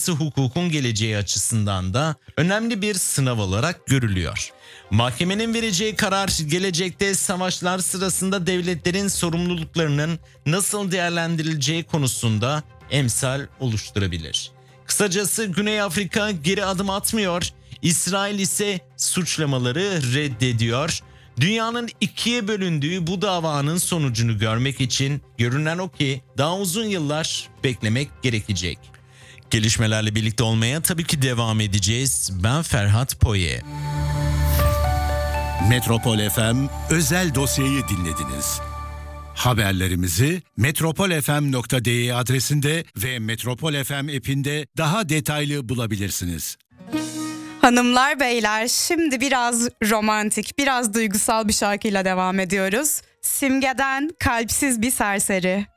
hukukun geleceği açısından da önemli bir sınav olarak görülüyor. Mahkemenin vereceği karar gelecekte savaşlar sırasında devletlerin sorumluluklarının nasıl değerlendirileceği konusunda emsal oluşturabilir. Kısacası Güney Afrika geri adım atmıyor, İsrail ise suçlamaları reddediyor. Dünyanın ikiye bölündüğü bu davanın sonucunu görmek için görünen o ki daha uzun yıllar beklemek gerekecek. Gelişmelerle birlikte olmaya tabii ki devam edeceğiz. Ben Ferhat Poye. Metropol FM özel dosyayı dinlediniz. Haberlerimizi metropolfm.de adresinde ve Metropol FM app'inde daha detaylı bulabilirsiniz. Hanımlar beyler, şimdi biraz romantik, biraz duygusal bir şarkıyla devam ediyoruz. Simge'den Kalpsiz Bir Serseri.